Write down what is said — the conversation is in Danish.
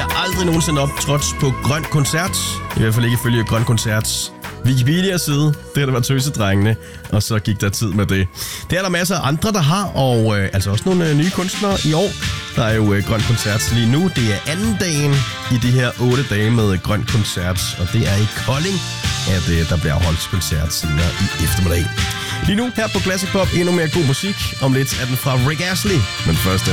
har aldrig nogensinde optrådt på Grøn Koncert. I hvert fald ikke ifølge Grøn Koncerts Wikipedia-side. Det var Tøsedrengene, og så gik der tid med det. Det er der masser af andre, der har, og altså også nogle nye kunstnere i år. Der er jo Grøn Koncert lige nu. Det er anden dagen i de her 8 dage med Grøn Koncert, og det er i Kolding, at der bliver holdt koncert senere i eftermiddag. Lige nu her på Classic Pop endnu mere god musik. Om lidt er den fra Rick Astley, men først den